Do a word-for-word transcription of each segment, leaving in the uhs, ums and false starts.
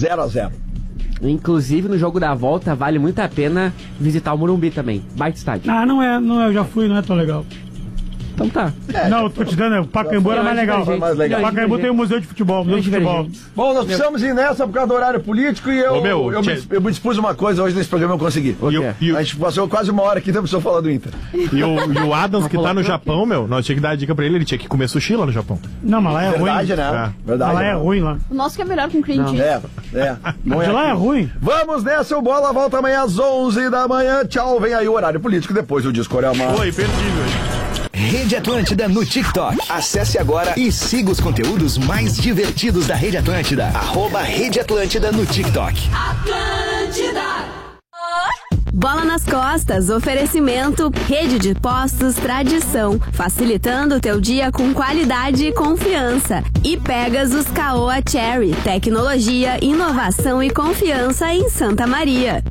zero a zero. Inclusive, no jogo da volta, vale muito a pena visitar o Morumbi também. Baita estádio. Ah, não é, não é, eu já fui, não é tão legal. Então tá. É, não, eu tô te dando, o Pacaembu era mais legal. mais legal. O Pacaembu tem um museu de futebol, museu de futebol. Bom, nós precisamos ir nessa por causa do horário político e eu, Ô, meu, eu, me, eu me dispus uma coisa hoje nesse programa, eu consegui. E o, e o, a gente passou quase uma hora aqui, então precisou falar do Inter. E o, e o Adams, que tá no Japão, meu, nós tinha que dar a dica pra ele, ele tinha que comer sushi lá no Japão. Não, mas lá é Verdade, ruim. né? É. Verdade, Lá né? é ruim lá. O nosso que é melhor com cream cheese. É, é. Não é De lá é aqui. ruim. Vamos nessa, o Bola volta amanhã às onze da manhã. Tchau, vem aí o horário político, depois o Discorama. Oi, perdi, velho. Rede Atlântida no TikTok. Acesse agora e siga os conteúdos mais divertidos da Rede Atlântida. Arroba Rede Atlântida no TikTok. Atlântida. Bola nas costas, oferecimento, rede de postos, tradição, facilitando o teu dia com qualidade e confiança. E Pegasus Caoa Cherry, tecnologia, inovação e confiança em Santa Maria.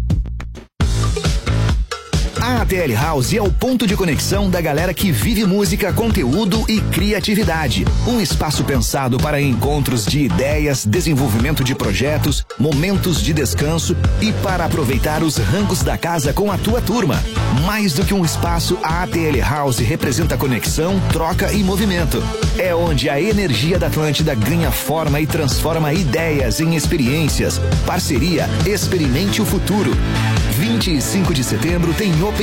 A ATL House é o ponto de conexão da galera que vive música, conteúdo e criatividade. Um espaço pensado para encontros de ideias, desenvolvimento de projetos, momentos de descanso e para aproveitar os rangos da casa com a tua turma. Mais do que um espaço, a ATL House representa conexão, troca e movimento. É onde a energia da Atlântida ganha forma e transforma ideias em experiências. Parceria, experimente o futuro. vinte e cinco de setembro tem Open